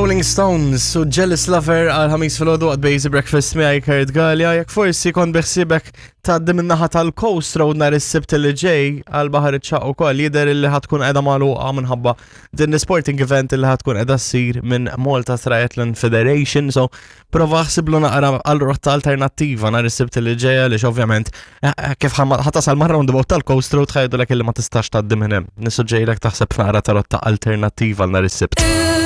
Rolling Stones u Jealous Lover għal-ħamis fil-ħodu għad Bejzi Breakfast miħaj Kurt Gallia. Jak forsi kon biħsibek taddim minnaħa tal-Coast Road nar is-sibt li ġej għal-bahar iċċaq u koll jider li ħatkun edha magħluqa minħabba din sporting event li ħatkun edha ssir minn Malta Triathlon Federation. So prova ħsiblu naqra għal-rotta alternattiva nar is-sibt li ġej għaliex ovvjament kif ħatasal marra roundabout tal-Coast Road ħajdu l-ek li ma tistax taddim minn hemm. Nissuġġejlek taħseb naqra ta' rotta alternattiva nar is-sibt.